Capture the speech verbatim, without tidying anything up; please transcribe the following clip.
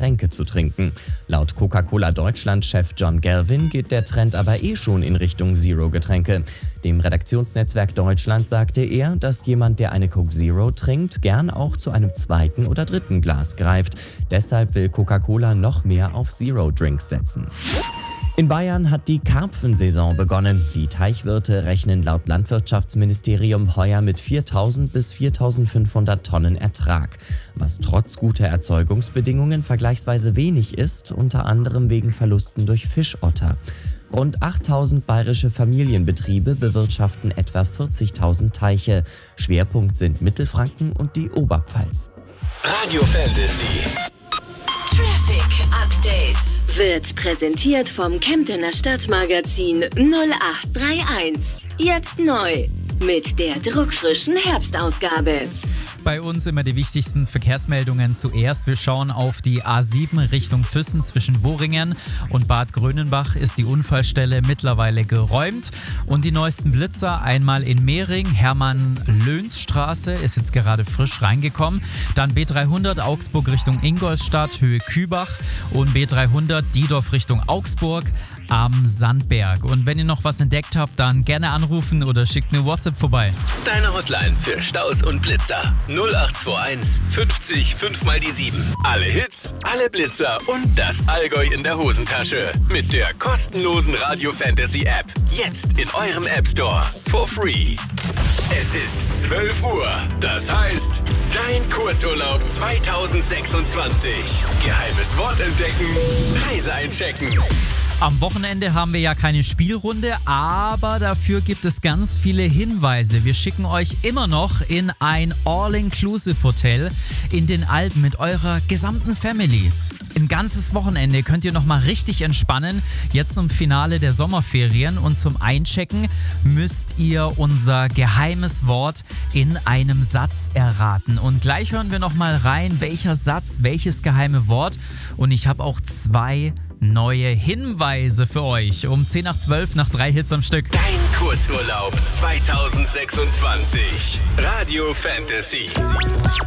Getränke zu trinken. Laut Coca-Cola Deutschland-Chef John Galvin geht der Trend aber eh schon in Richtung Zero-Getränke. Dem Redaktionsnetzwerk Deutschland sagte er, dass jemand, der eine Coke Zero trinkt, gern auch zu einem zweiten oder dritten Glas greift. Deshalb will Coca-Cola noch mehr auf Zero-Drinks setzen. In Bayern hat die Karpfensaison begonnen. Die Teichwirte rechnen laut Landwirtschaftsministerium heuer mit viertausend bis viertausendfünfhundert Tonnen Ertrag, was trotz guter Erzeugungsbedingungen vergleichsweise wenig ist, unter anderem wegen Verlusten durch Fischotter. Rund achttausend bayerische Familienbetriebe bewirtschaften etwa vierzigtausend Teiche. Schwerpunkt sind Mittelfranken und die Oberpfalz. Radio Fantasy Traffic Update wird präsentiert vom Kemptener Stadtmagazin null acht drei eins. Jetzt neu mit der druckfrischen Herbstausgabe. Bei uns immer die wichtigsten Verkehrsmeldungen zuerst. Wir schauen auf die A sieben Richtung Füssen zwischen Worringen und Bad Grönenbach ist die Unfallstelle mittlerweile geräumt. Und die neuesten Blitzer einmal in Mehring, Hermann-Löns-Straße ist jetzt gerade frisch reingekommen. Dann B dreihundert Augsburg Richtung Ingolstadt, Höhe Kübach und B dreihundert Diedorf Richtung Augsburg am Sandberg. Und wenn ihr noch was entdeckt habt, dann gerne anrufen oder schickt eine WhatsApp vorbei. Deine Hotline für Staus und Blitzer. null acht zwei eins fünfzig fünf mal die sieben. Alle Hits, alle Blitzer und das Allgäu in der Hosentasche. Mit der kostenlosen Radio Fantasy App. Jetzt in eurem App Store. For free. Es ist zwölf Uhr. Das heißt, dein Kurzurlaub zweitausendsechsundzwanzig. Geheimes Wort entdecken. Reise einchecken. Am Wochenende haben wir ja keine Spielrunde, aber dafür gibt es ganz viele Hinweise. Wir schicken euch immer noch in ein All-Inclusive-Hotel in den Alpen mit eurer gesamten Family. Ein ganzes Wochenende könnt ihr nochmal richtig entspannen, jetzt zum Finale der Sommerferien. Und zum Einchecken müsst ihr unser geheimes Wort in einem Satz erraten. Und gleich hören wir nochmal rein, welcher Satz, welches geheime Wort. Und ich habe auch zwei neue Hinweise für euch. Um zehn nach zwölf nach drei Hits am Stück. Dein Kurzurlaub zweitausendsechsundzwanzig. Radio Fantasy.